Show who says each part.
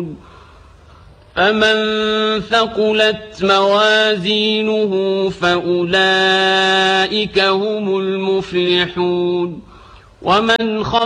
Speaker 1: يعلمون فمن ثقلت موازينه فأولئك هم المفلحون ومن